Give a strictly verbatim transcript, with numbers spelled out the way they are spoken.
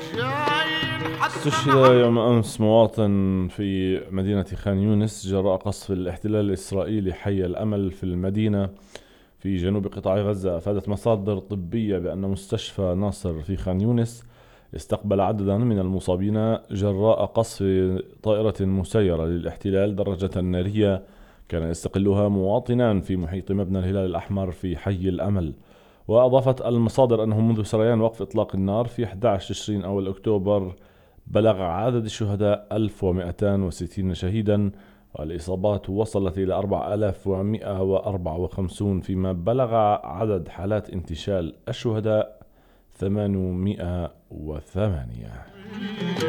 استشهد يوم أمس مواطن في مدينة خان يونس جراء قصف الاحتلال الإسرائيلي حي الأمل في المدينة في جنوب قطاع غزة. أفادت مصادر طبية بأن مستشفى ناصر في خان يونس استقبل عددا من المصابين جراء قصف طائرة مسيرة للاحتلال درجة نارية كان يستقلها مواطنان في محيط مبنى الهلال الأحمر في حي الأمل. وأضافت المصادر أنه منذ سريان وقف إطلاق النار في أحد عشر تشرين أول أكتوبر بلغ عدد الشهداء ألف ومئتين وستين شهيدا، والإصابات وصلت إلى أربعة آلاف ومئة وأربعة وخمسين، فيما بلغ عدد حالات انتشال الشهداء ثمانمئة وثمانية.